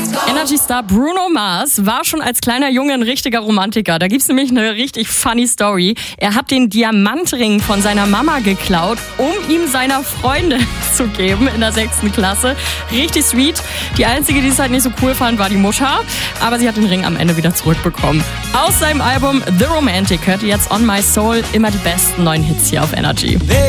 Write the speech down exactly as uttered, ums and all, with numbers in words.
Energy-Star Bruno Mars war schon als kleiner Junge ein richtiger Romantiker. Da gibt's nämlich eine richtig funny Story. Er hat den Diamantring von seiner Mama geklaut, um ihm seiner Freundin zu geben in der sechsten Klasse. Richtig sweet. Die einzige, die es halt nicht so cool fand, war die Mutter. Aber sie hat den Ring am Ende wieder zurückbekommen. Aus seinem Album The Romantic hört ihr jetzt On My Soul immer die besten neuen Hits hier auf Energy.